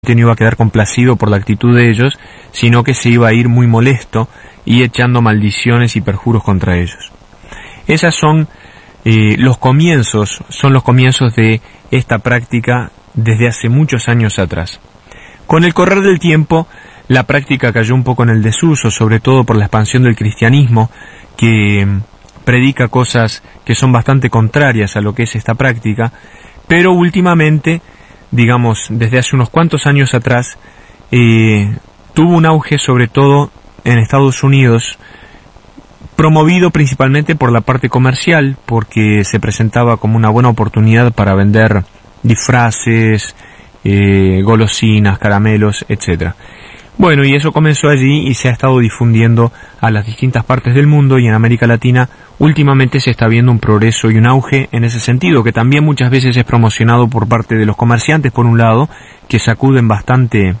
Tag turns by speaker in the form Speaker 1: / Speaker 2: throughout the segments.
Speaker 1: no iba a quedar complacido por la actitud de ellos, sino que se iba a ir muy molesto y echando maldiciones y perjuros contra ellos. Esas son los comienzos de esta práctica desde hace muchos años atrás. Con el correr del tiempo, la práctica cayó un poco en el desuso, sobre todo por la expansión del cristianismo, que predica cosas que son bastante contrarias a lo que es esta práctica, pero últimamente, digamos, desde hace unos cuantos años atrás, tuvo un auge sobre todo en Estados Unidos, promovido principalmente por la parte comercial, porque se presentaba como una buena oportunidad para vender disfraces, golosinas, caramelos, etc. Bueno, y eso comenzó allí y se ha estado difundiendo a las distintas partes del mundo, y en América Latina últimamente se está viendo un progreso y un auge en ese sentido, que también muchas veces es promocionado por parte de los comerciantes, por un lado, que sacuden bastante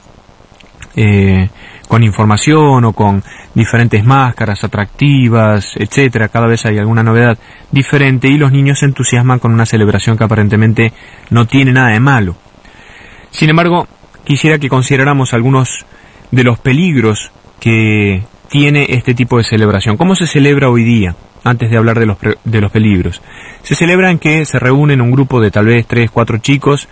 Speaker 1: con información o con diferentes máscaras atractivas, etcétera. Cada vez hay alguna novedad diferente y los niños se entusiasman con una celebración que aparentemente no tiene nada de malo. Sin embargo, quisiera que consideráramos algunos de los peligros que tiene este tipo de celebración. ¿Cómo se celebra hoy día? Antes de hablar de los peligros. Se celebra en que se reúnen un grupo de tal vez 3, 4 chicos,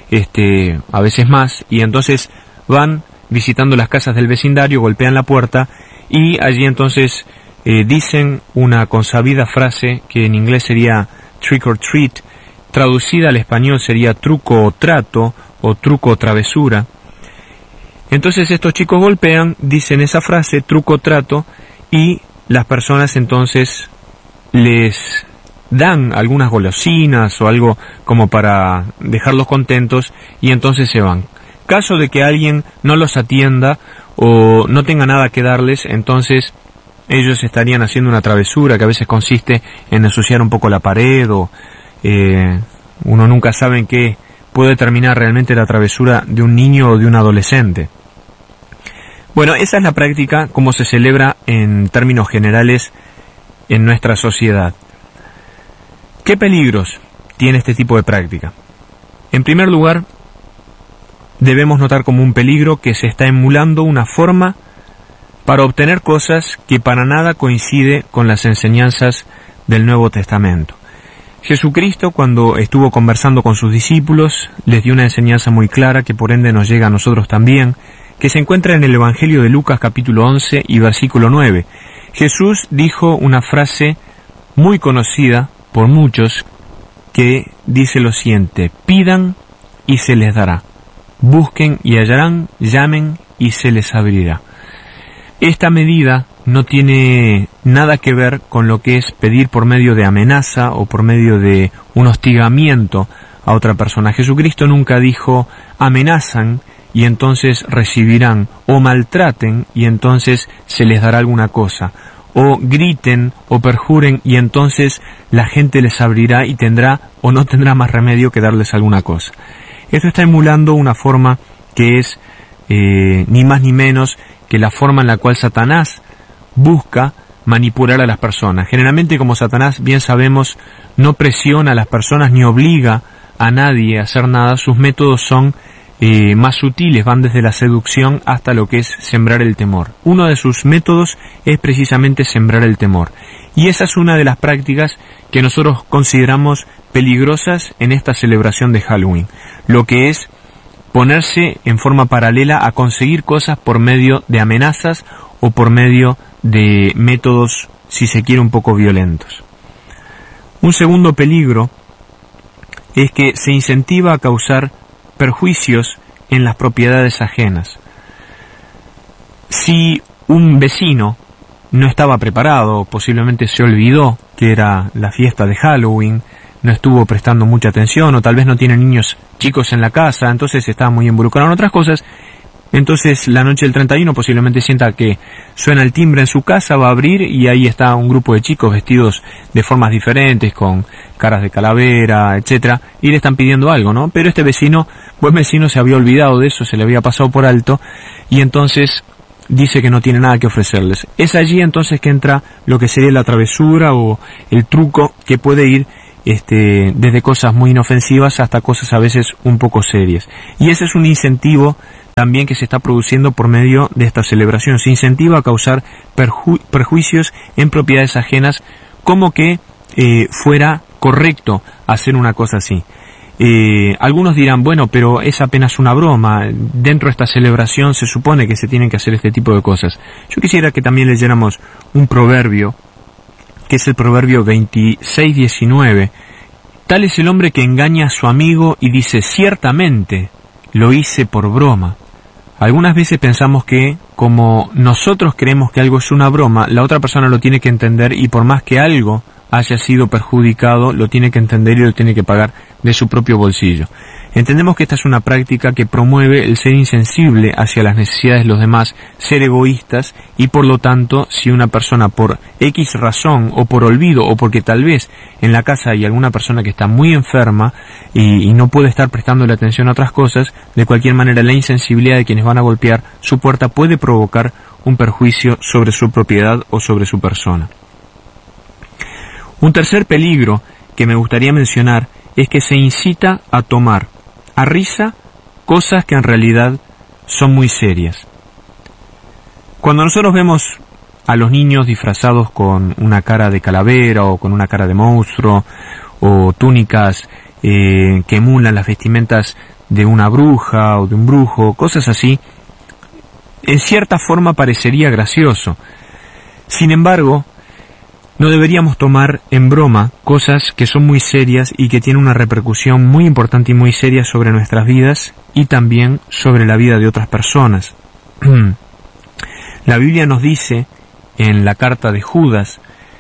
Speaker 1: a veces más, y entonces van visitando las casas del vecindario, golpean la puerta y allí entonces dicen una consabida frase que en inglés sería trick or treat, traducida al español sería truco o trato o truco o travesura. Entonces estos chicos golpean, dicen esa frase, truco o trato, y las personas entonces les dan algunas golosinas o algo como para dejarlos contentos y entonces se van. Caso de que alguien no los atienda o no tenga nada que darles, entonces ellos estarían haciendo una travesura que a veces consiste en ensuciar un poco la pared o uno nunca sabe en qué puede terminar realmente la travesura de un niño o de un adolescente. Bueno, esa es la práctica como se celebra en términos generales en nuestra sociedad. ¿Qué peligros tiene este tipo de práctica? En primer lugar, debemos notar como un peligro que se está emulando una forma para obtener cosas que para nada coincide con las enseñanzas del Nuevo Testamento. Jesucristo, cuando estuvo conversando con sus discípulos, les dio una enseñanza muy clara que por ende nos llega a nosotros también, que se encuentra en el Evangelio de Lucas capítulo 11 y versículo 9. Jesús dijo una frase muy conocida por muchos que dice lo siguiente: pidan y se les dará. Busquen y hallarán, llamen y se les abrirá. Esta medida no tiene nada que ver con lo que es pedir por medio de amenaza o por medio de un hostigamiento a otra persona. Jesucristo nunca dijo amenazan y entonces recibirán, o maltraten y entonces se les dará alguna cosa, o griten o perjuren y entonces la gente les abrirá y tendrá o no tendrá más remedio que darles alguna cosa. Esto está emulando una forma que es ni más ni menos que la forma en la cual Satanás busca manipular a las personas. Generalmente, como Satanás, bien sabemos, no presiona a las personas ni obliga a nadie a hacer nada. Sus métodos son más sutiles, van desde la seducción hasta lo que es sembrar el temor. Uno de sus métodos es precisamente sembrar el temor. Y esa es una de las prácticas que nosotros consideramos peligrosas en esta celebración de Halloween. Lo que es ponerse en forma paralela a conseguir cosas por medio de amenazas o por medio de métodos, si se quiere, un poco violentos. Un segundo peligro es que se incentiva a causar perjuicios en las propiedades ajenas. Si un vecino no estaba preparado, posiblemente se olvidó que era la fiesta de Halloween, no estuvo prestando mucha atención o tal vez no tiene niños chicos en la casa, entonces está muy involucrado en otras cosas, entonces la noche del 31 posiblemente sienta que suena el timbre en su casa, va a abrir y ahí está un grupo de chicos vestidos de formas diferentes, con caras de calavera, etcétera, y le están pidiendo algo, ¿no? Pero este vecino, buen vecino, se había olvidado de eso, se le había pasado por alto y entonces dice que no tiene nada que ofrecerles. Es allí entonces que entra lo que sería la travesura o el truco, que puede ir desde cosas muy inofensivas hasta cosas a veces un poco serias. Y ese es un incentivo también que se está produciendo por medio de esta celebración. Se incentiva a causar perjuicios en propiedades ajenas, como que fuera correcto hacer una cosa así. Algunos dirán, bueno, pero es apenas una broma, dentro de esta celebración se supone que se tienen que hacer este tipo de cosas. Yo quisiera que también leyéramos un proverbio, que es el proverbio 26:19. Tal es el hombre que engaña a su amigo y dice, ciertamente lo hice por broma. Algunas veces pensamos que, como nosotros creemos que algo es una broma, la otra persona lo tiene que entender, y por más que algo haya sido perjudicado, lo tiene que entender y lo tiene que pagar de su propio bolsillo. Entendemos que esta es una práctica que promueve el ser insensible hacia las necesidades de los demás, ser egoístas, y por lo tanto, si una persona por X razón, o por olvido, o porque tal vez en la casa hay alguna persona que está muy enferma y no puede estar prestándole atención a otras cosas, de cualquier manera la insensibilidad de quienes van a golpear su puerta puede provocar un perjuicio sobre su propiedad o sobre su persona. Un tercer peligro que me gustaría mencionar es que se incita a tomar a risa cosas que en realidad son muy serias. Cuando nosotros vemos a los niños disfrazados con una cara de calavera o con una cara de monstruo, o túnicas que emulan las vestimentas de una bruja o de un brujo, cosas así, en cierta forma parecería gracioso. Sin embargo, no deberíamos tomar en broma cosas que son muy serias y que tienen una repercusión muy importante y muy seria sobre nuestras vidas y también sobre la vida de otras personas. La Biblia nos dice en la carta de Judas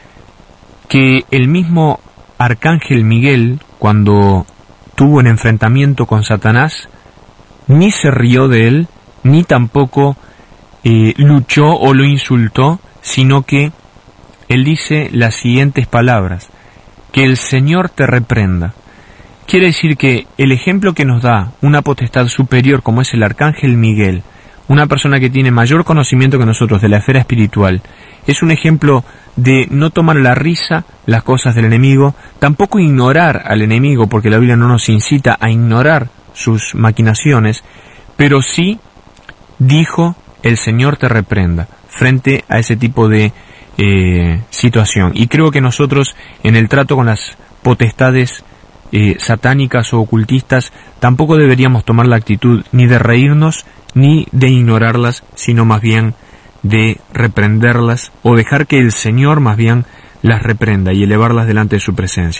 Speaker 1: que el mismo arcángel Miguel, cuando tuvo un enfrentamiento con Satanás, ni se rió de él, ni tampoco luchó o lo insultó, sino que él dice las siguientes palabras: que el Señor te reprenda. Quiere decir que el ejemplo que nos da una potestad superior como es el arcángel Miguel, una persona que tiene mayor conocimiento que nosotros de la esfera espiritual, es un ejemplo de no tomar a la risa las cosas del enemigo, tampoco ignorar al enemigo, porque la Biblia no nos incita a ignorar sus maquinaciones, pero sí dijo el Señor te reprenda frente a ese tipo de situación. Y creo que nosotros en el trato con las potestades satánicas o ocultistas tampoco deberíamos tomar la actitud ni de reírnos ni de ignorarlas, sino más bien de reprenderlas o dejar que el Señor más bien las reprenda y elevarlas delante de su presencia.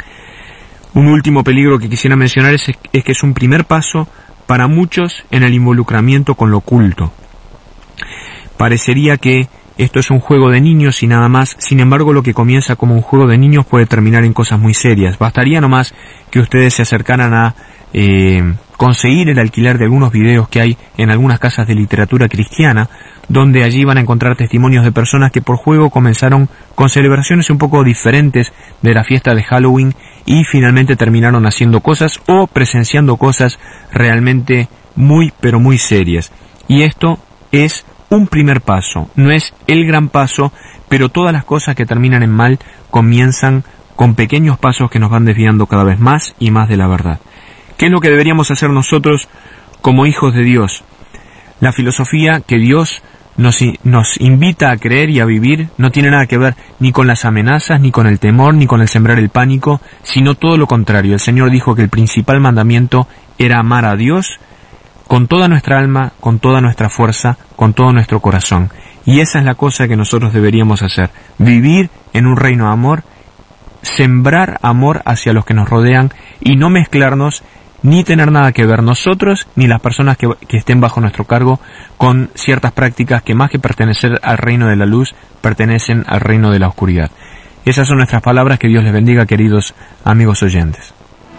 Speaker 1: Un último peligro que quisiera mencionar es que es un primer paso para muchos en el involucramiento con lo oculto. Parecería que esto es un juego de niños y nada más. Sin embargo, lo que comienza como un juego de niños puede terminar en cosas muy serias. Bastaría nomás que ustedes se acercaran a conseguir el alquiler de algunos videos que hay en algunas casas de literatura cristiana, donde allí van a encontrar testimonios de personas que por juego comenzaron con celebraciones un poco diferentes de la fiesta de Halloween y finalmente terminaron haciendo cosas o presenciando cosas realmente muy pero muy serias. Y esto es un primer paso, no es el gran paso, pero todas las cosas que terminan en mal comienzan con pequeños pasos que nos van desviando cada vez más y más de la verdad. ¿Qué es lo que deberíamos hacer nosotros como hijos de Dios? La filosofía que Dios nos invita a creer y a vivir no tiene nada que ver ni con las amenazas, ni con el temor, ni con el sembrar el pánico, sino todo lo contrario. El Señor dijo que el principal mandamiento era amar a Dios con toda nuestra alma, con toda nuestra fuerza, con todo nuestro corazón. Y esa es la cosa que nosotros deberíamos hacer: vivir en un reino de amor, sembrar amor hacia los que nos rodean y no mezclarnos ni tener nada que ver nosotros ni las personas que estén bajo nuestro cargo con ciertas prácticas que, más que pertenecer al reino de la luz, pertenecen al reino de la oscuridad. Esas son nuestras palabras. Que Dios les bendiga, queridos amigos oyentes.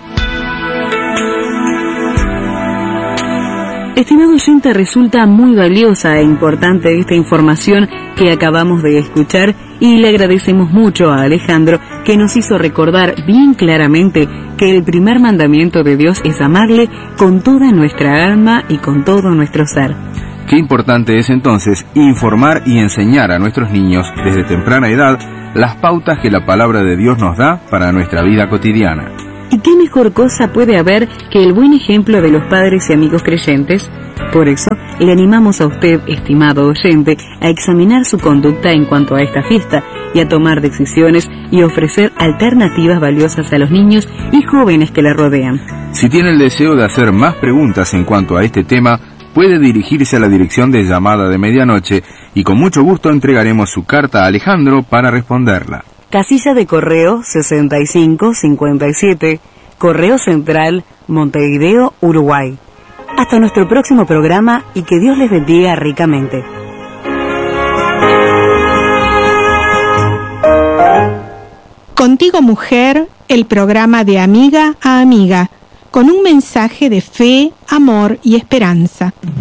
Speaker 2: Estimado oyente, resulta muy valiosa e importante esta información que acabamos de escuchar y le agradecemos mucho a Alejandro, que nos hizo recordar bien claramente que el primer mandamiento de Dios es amarle con toda nuestra alma y con todo nuestro ser.
Speaker 3: Qué importante es entonces informar y enseñar a nuestros niños desde temprana edad las pautas que la palabra de Dios nos da para nuestra vida cotidiana.
Speaker 2: ¿Y qué mejor cosa puede haber que el buen ejemplo de los padres y amigos creyentes? Por eso, le animamos a usted, estimado oyente, a examinar su conducta en cuanto a esta fiesta y a tomar decisiones y ofrecer alternativas valiosas a los niños y jóvenes que la rodean.
Speaker 3: Si tiene el deseo de hacer más preguntas en cuanto a este tema, puede dirigirse a la dirección de llamada de medianoche y con mucho gusto entregaremos su carta a Alejandro para responderla.
Speaker 2: Casilla de correo 6557, Correo Central, Montevideo, Uruguay. Hasta nuestro próximo programa y que Dios les bendiga ricamente.
Speaker 4: Contigo Mujer, el programa de amiga a amiga, con un mensaje de fe, amor y esperanza.